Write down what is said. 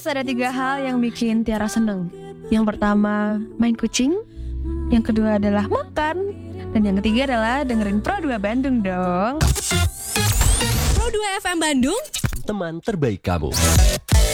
ada 3 hal yang bikin Tiara seneng. Yang pertama, main kucing. Yang kedua adalah makan. Dan yang ketiga adalah dengerin Pro 2 Bandung dong. Pro 2 FM Bandung, teman terbaik kamu.